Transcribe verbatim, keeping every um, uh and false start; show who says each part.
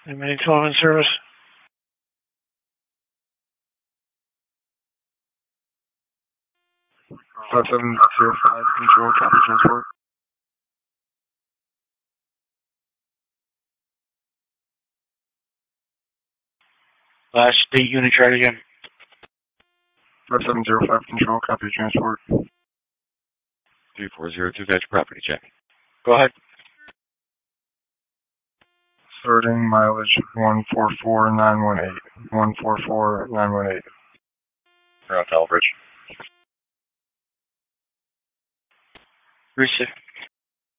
Speaker 1: Anybody calling in service?
Speaker 2: five seven zero five, control, copy transport.
Speaker 1: Last state unit, try it again.
Speaker 2: five seven zero five, control, copy transport.
Speaker 3: three four zero two, got your property check.
Speaker 1: Go ahead.
Speaker 2: Starting mileage one four four nine one eight. one four four nine one eight.
Speaker 3: You're on Talbridge.
Speaker 1: Receive.